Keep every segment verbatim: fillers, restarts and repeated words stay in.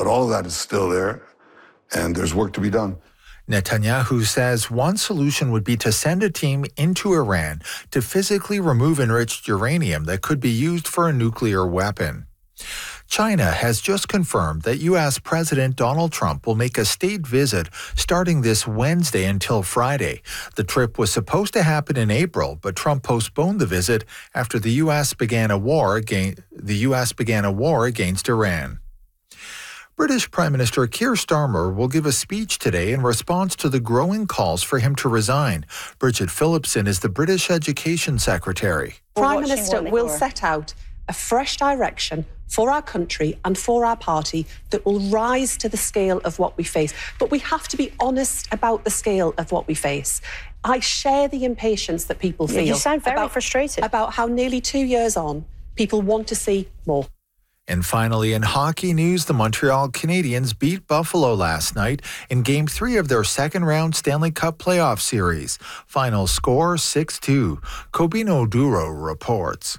But all of that is still there, and there's work to be done. Netanyahu says one solution would be to send a team into Iran to physically remove enriched uranium that could be used for a nuclear weapon. China has just confirmed that U S President Donald Trump will make a state visit starting this Wednesday until Friday. The trip was supposed to happen in April, but Trump postponed the visit after the U S began a war against the U S began a war against Iran. British Prime Minister Keir Starmer will give a speech today in response to the growing calls for him to resign. Bridget Phillipson is the British Education Secretary. Prime Minister will set out a fresh direction for our country and for our party that will rise to the scale of what we face. But we have to be honest about the scale of what we face. I share the impatience that people feel. You sound very about, frustrated. About how nearly two years on, people want to see more. And finally, in hockey news, the Montreal Canadiens beat Buffalo last night in Game three of their second-round Stanley Cup playoff series. Final score six two. Kobino Duro reports.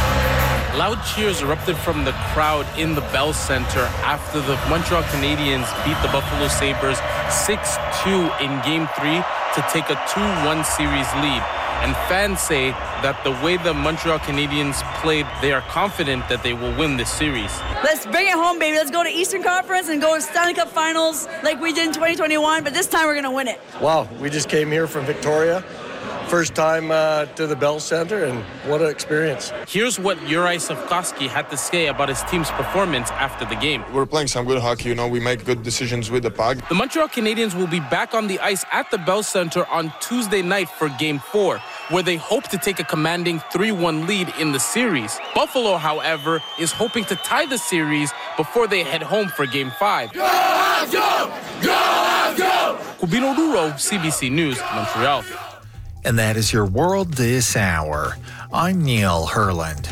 Loud cheers erupted from the crowd in the Bell Center after the Montreal Canadiens beat the Buffalo Sabres six two in Game three to take a two one series lead. And fans say that the way the Montreal Canadiens played, they are confident that they will win this series. Let's bring it home, baby. Let's go to Eastern Conference and go to Stanley Cup Finals like we did in twenty twenty-one, but this time we're going to win it. Wow, we just came here from Victoria. First time uh, to the Bell Center, and what an experience. Here's what Juraj Slafkovsky had to say about his team's performance after the game. We're playing some good hockey, you know, we make good decisions with the puck. The Montreal Canadiens will be back on the ice at the Bell Center on Tuesday night for Game four, where they hope to take a commanding three one lead in the series. Buffalo, however, is hoping to tie the series before they head home for Game five. Go, Habs, go! Go, Habs, go! Kobino Duro, C B C News, Montreal. And that is your world this hour. I'm Neil Herland.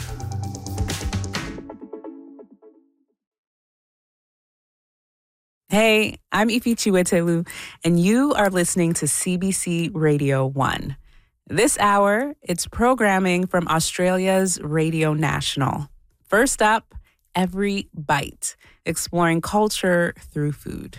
Hey, I'm Ifi Chiwetelu, and you are listening to C B C Radio one. This hour, it's programming from Australia's Radio National. First up, Every Bite, exploring culture through food.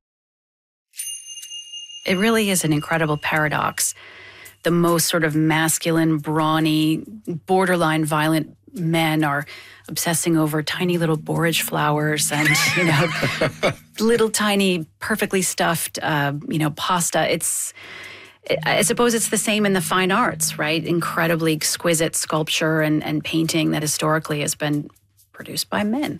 It really is an incredible paradox. The most sort of masculine, brawny, borderline violent men are obsessing over tiny little borage flowers and, you know, little tiny, perfectly stuffed, uh, you know, pasta. It's, I suppose it's the same in the fine arts, right? Incredibly exquisite sculpture and, and painting that historically has been produced by men.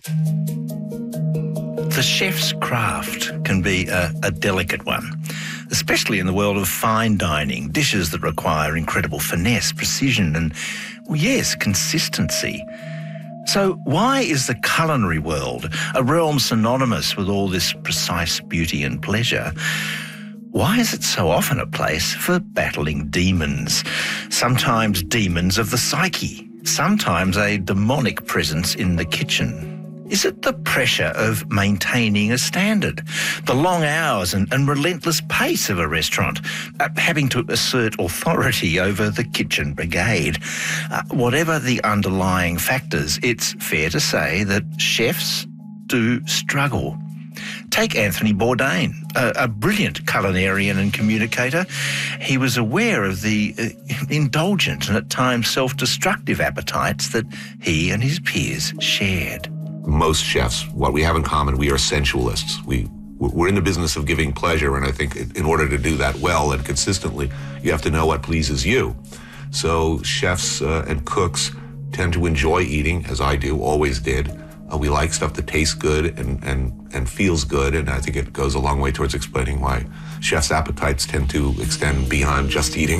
The chef's craft can be a, a delicate one, especially in the world of fine dining, dishes that require incredible finesse, precision, and, well, yes, consistency. So why is the culinary world, a realm synonymous with all this precise beauty and pleasure, why is it so often a place for battling demons? Sometimes demons of the psyche, sometimes a demonic presence in the kitchen. Is it the pressure of maintaining a standard, the long hours and, and relentless pace of a restaurant, uh, having to assert authority over the kitchen brigade? Uh, whatever the underlying factors, it's fair to say that chefs do struggle. Take Anthony Bourdain, a, a brilliant culinarian and communicator. He was aware of the uh, indulgent and at times self-destructive appetites that he and his peers shared. Most chefs, what we have in common, we are sensualists. We, we're in the business of giving pleasure, and I think in order to do that well and consistently, you have to know what pleases you. So chefs uh, and cooks tend to enjoy eating, as I do, always did. Uh, we like stuff that tastes good and, and, and feels good, and I think it goes a long way towards explaining why chefs' appetites tend to extend beyond just eating.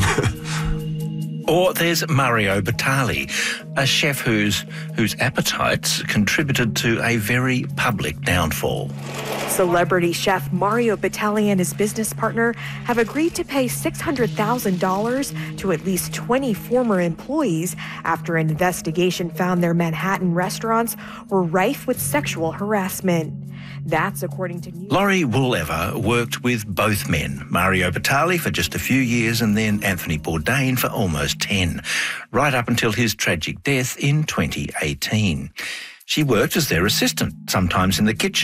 Or there's Mario Batali, a chef whose whose appetites contributed to a very public downfall. Celebrity chef Mario Batali and his business partner have agreed to pay six hundred thousand dollars to at least twenty former employees after an investigation found their Manhattan restaurants were rife with sexual harassment. That's according to news. Laurie Woolever worked with both men, Mario Batali for just a few years and then Anthony Bourdain for almost ten, right up until his tragic death in twenty eighteen. She worked as their assistant, sometimes in the kitchen.